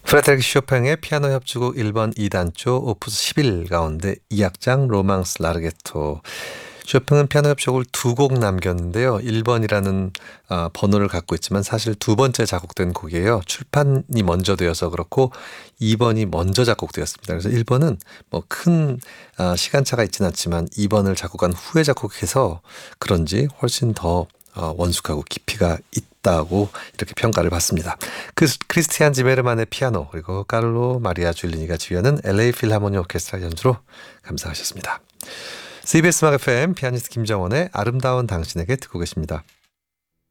프레드리크 쇼팽의 피아노 협주곡 1번 2단조 오프스 11 가운데 2악장 로망스 라르게토. 쇼팽은 피아노 협주곡을 두 곡 남겼는데요. 1번이라는 번호를 갖고 있지만 사실 두 번째 작곡된 곡이에요. 출판이 먼저 되어서 그렇고 2번이 먼저 작곡되었습니다. 그래서 1번은 뭐 큰 시간차가 있지는 않지만 2번을 작곡한 후에 작곡해서 그런지 훨씬 더 원숙하고 깊이가 있다고 이렇게 평가를 받습니다. 크리스티안 지메르만의 피아노 그리고 카를로 마리아 줄리니가 지휘하는 LA 필하모니 오케스트라 연주로 감상하셨습니다. CBS 음악 FM 피아니스트 김정원의 아름다운 당신에게 듣고 계십니다.